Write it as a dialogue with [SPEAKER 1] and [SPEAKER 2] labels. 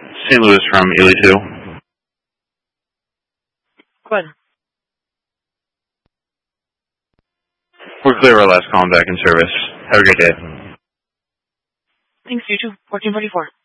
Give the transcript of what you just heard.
[SPEAKER 1] St. Louis from Ely 2.
[SPEAKER 2] Go ahead.
[SPEAKER 1] We're clear our last call back in service. Have a great day.
[SPEAKER 2] Thanks, you too. 1444.